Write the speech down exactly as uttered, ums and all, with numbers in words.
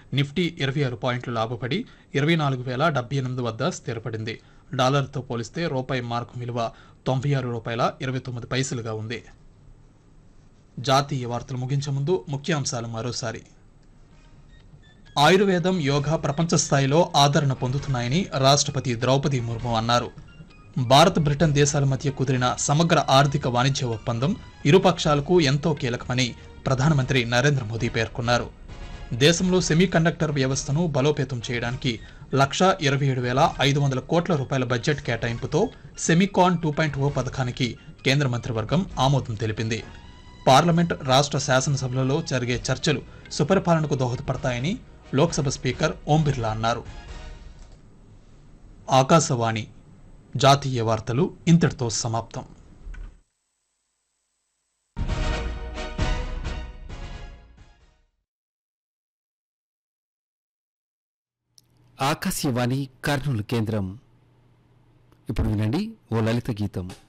Nifty ఇరవై ఆరు పాయింట్లు లాభపడి ఇరవై నాలుగు వేల డెబ్బై ఎనిమిది వద్ద స్థిరపడింది. డాలర్తో పోలిస్తే రూపాయి మార్కు విలువ తొంభై ఆరు రూపాయల ఇరవై తొమ్మిది పైసలుగా ఉంది. జాతీయ వార్తలు ముగించే ముందు ముఖ్యాంశాలు మరోసారి. ఆయుర్వేదం, యోగా ప్రపంచ స్థాయిలో ఆదరణ పొందుతున్నాయని రాష్ట్రపతి ద్రౌపది ముర్ము అన్నారు. భారత్, బ్రిటన్ దేశాల మధ్య కుదిరిన సమగ్ర ఆర్థిక వాణిజ్య ఒప్పందం ఇరుపక్షాలకు ఎంతో కీలకమని ప్రధానమంత్రి నరేంద్ర మోదీ పేర్కొన్నారు. దేశంలో సెమీకండక్టర్ వ్యవస్థను బలోపేతం చేయడానికి లక్ష ఇరవై ఏడు వేల ఐదు వందల కోట్ల రూపాయల బడ్జెట్ కేటాయింపుతో సెమికాన్ టూ పాయింట్ ఓ పథకానికి కేంద్ర మంత్రివర్గం ఆమోదం తెలిపింది. పార్లమెంట్, రాష్ట్ర శాసనసభలలో జరిగే చర్చలు సుపరిపాలనకు దోహదపడతాయని లోక్సభ స్పీకర్ ఓం బిర్లా అన్నారు. ఆకాశవాణి జాతీయ వార్తలు ఇంతటితో సమాప్తం. ఆకాశవాణి కర్నూలు కేంద్రం. ఇప్పుడు వినండి ఓ లలిత గీతం.